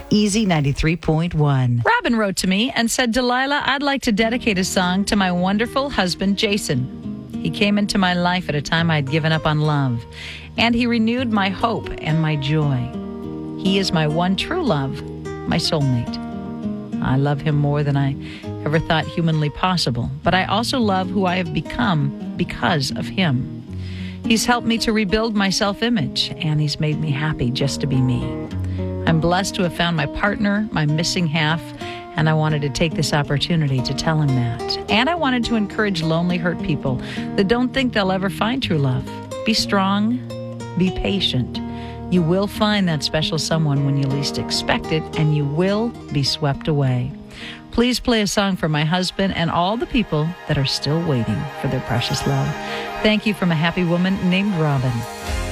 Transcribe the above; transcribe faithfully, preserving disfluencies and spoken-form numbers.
Easy ninety-three point one. Robin wrote to me and said, Delilah, I'd like to dedicate a song to my wonderful husband, Jason. He came into my life at a time I'd given up on love, and he renewed my hope and my joy. He is my one true love, my soulmate. I love him more than I ever thought humanly possible, but I also love who I have become because of him. He's helped me to rebuild my self-image, and he's made me happy just to be me. I'm blessed to have found my partner, my missing half, and I wanted to take this opportunity to tell him that. And I wanted to encourage lonely, hurt people that don't think they'll ever find true love. Be strong, be patient. You will find that special someone when you least expect it, and you will be swept away. Please play a song for my husband and all the people that are still waiting for their precious love. Thank you from a happy woman named Robin.